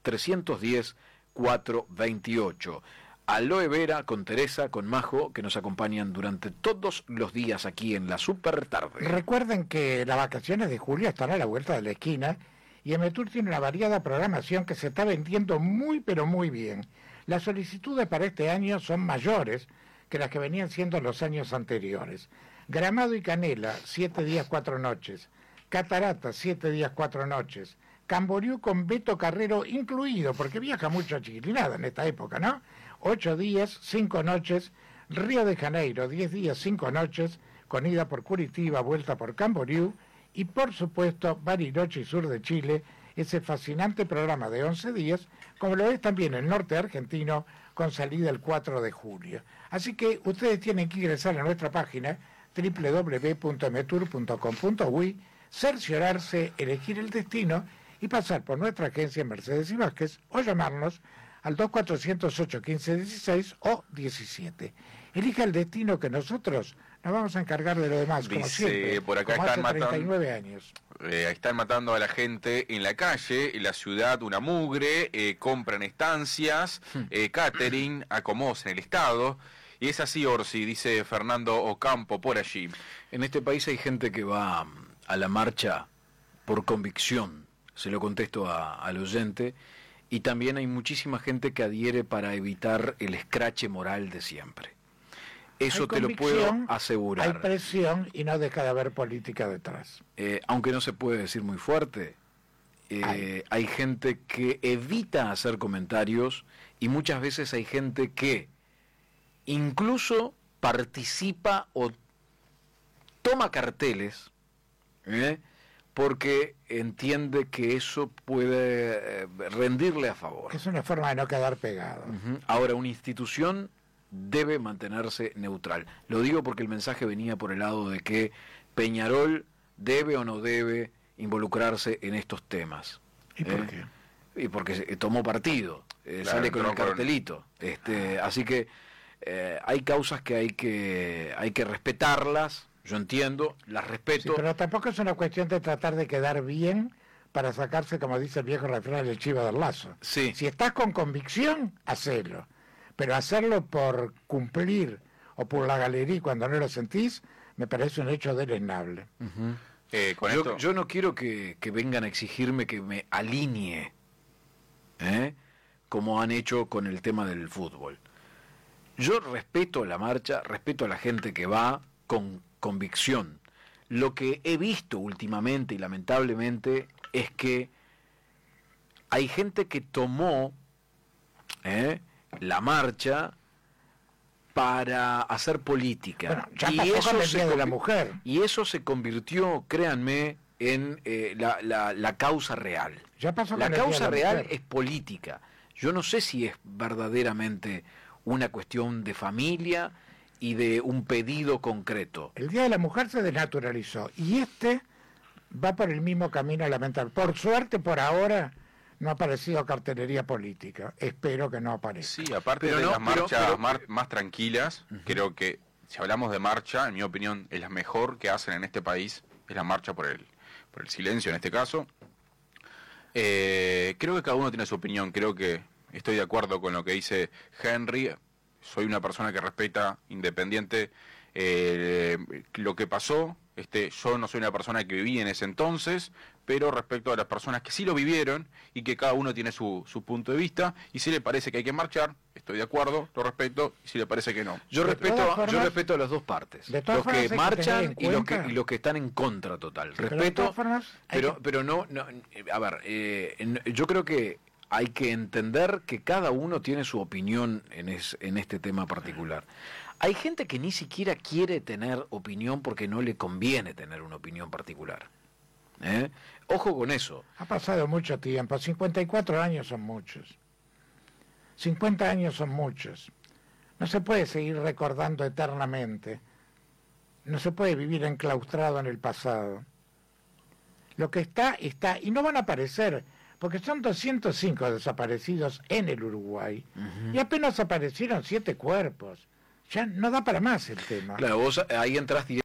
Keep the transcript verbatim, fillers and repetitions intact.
tres uno cero, cuatro dos ocho. Aloe Vera con Teresa, con Majo, que nos acompañan durante todos los días aquí en la Super Tarde. Recuerden que las vacaciones de julio están a la vuelta de la esquina y Emetur tiene una variada programación que se está vendiendo muy pero muy bien. Las solicitudes para este año son mayores que las que venían siendo los años anteriores. Gramado y Canela, siete días, cuatro noches. Catarata, siete días, cuatro noches. Camboriú con Beto Carrero incluido, porque viaja mucho a Chiquilinada en esta época, ¿no? Ocho días, cinco noches. Río de Janeiro, diez días, cinco noches, con ida por Curitiba, vuelta por Camboriú. Y por supuesto, Bariloche y sur de Chile, ese fascinante programa de once días, como lo es también el norte argentino, con salida el cuatro de julio. Así que ustedes tienen que ingresar a nuestra página doble u doble u doble u punto emetur punto com punto uy, cerciorarse, elegir el destino y pasar por nuestra agencia Mercedes y Vázquez o llamarnos al dos cuatro cero ocho, uno cinco, dieciséis o diecisiete. Elija el destino que nosotros nos vamos a encargar de lo demás, como Dice, siempre, por acá como están hace matando, treinta y nueve años. Eh, están matando a la gente en la calle, en la ciudad una mugre, eh, compran estancias, eh, catering, acomodos en el Estado. Y es así, Orsi, dice Fernando Ocampo por allí. En este país hay gente que va a la marcha por convicción, se lo contesto a, al oyente, y también hay muchísima gente que adhiere para evitar el escrache moral de siempre. Eso te lo puedo asegurar. Hay presión y no deja de haber política detrás. Eh, aunque no se puede decir muy fuerte, eh, hay. hay gente que evita hacer comentarios y muchas veces hay gente que incluso participa o toma carteles, ¿eh? porque entiende que eso puede rendirle a favor. Es una forma de no quedar pegado. Uh-huh. Ahora, una institución debe mantenerse neutral. Lo digo porque el mensaje venía por el lado de que Peñarol debe o no debe involucrarse en estos temas. ¿Y por ¿eh? qué? Y porque tomó partido, eh, claro, sale con el con... cartelito. Este, así que eh, hay causas que hay que hay que respetarlas. Yo entiendo, las respeto. Sí, pero tampoco es una cuestión de tratar de quedar bien para sacarse, como dice el viejo refrán, el chivo del lazo. Sí. Si estás con convicción, hacelo. Pero hacerlo por cumplir o por la galería cuando no lo sentís, me parece un hecho deleznable. Uh-huh. eh, ¿con yo, esto? yo no quiero que, que vengan a exigirme que me alinee, ¿eh? como han hecho con el tema del fútbol. Yo respeto la marcha, respeto a la gente que va con convicción. Lo que he visto últimamente y lamentablemente es que hay gente que tomó ¿eh? la marcha para hacer política. Bueno, ya y pasó eso con el se Día de la convi- Mujer. Y eso se convirtió, créanme, en eh, la, la, la causa real. Ya pasó La con el Día de causa la real Mujer. es política. Yo no sé si es verdaderamente una cuestión de familia y de un pedido concreto. El Día de la Mujer se desnaturalizó y este va por el mismo camino lamentable. Por suerte, por ahora, no ha aparecido cartelería política. Espero que no aparezca. Sí, aparte Pero de no, las pero- marchas pero- mar- más tranquilas, Uh-huh. creo que si hablamos de marcha, en mi opinión, es la mejor que hacen en este país, es la marcha por el, por el silencio en este caso. Eh, creo que cada uno tiene su opinión, creo que estoy de acuerdo con lo que dice Henry, soy una persona que respeta, independiente, eh, lo que pasó. Este, yo no soy una persona que viví en ese entonces, pero respecto a las personas que sí lo vivieron y que cada uno tiene su, su punto de vista, y si le parece que hay que marchar, estoy de acuerdo, lo respeto, y si le parece que no. Yo De respeto, todas formas- yo respeto a las dos partes, de todas los formas hay que que marchan tener en y los que, cuenta- y los que están en contra total. Sí, pero de Respeto, todas formas hay pero, que- pero no, no, a ver, eh, en- yo creo que hay que entender que cada uno tiene su opinión en, es, en este tema particular. Hay gente que ni siquiera quiere tener opinión porque no le conviene tener una opinión particular. ¿Eh? Ojo con eso. Ha pasado mucho tiempo, cincuenta y cuatro años son muchos. cincuenta años son muchos. No se puede seguir recordando eternamente. No se puede vivir enclaustrado en el pasado. Lo que está, está, y no van a aparecer, porque son doscientos cinco desaparecidos en el Uruguay, Uh-huh. y apenas aparecieron siete cuerpos. Ya no da para más el tema. Claro, vos ahí entrás directamente